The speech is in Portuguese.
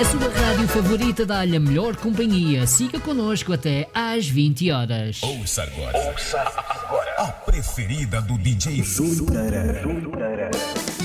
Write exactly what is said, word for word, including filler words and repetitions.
A sua rádio favorita dá-lhe a melhor companhia. Siga connosco até às vinte horas. Ouça agora. Ouça agora. A preferida do D J Júlio Pereira.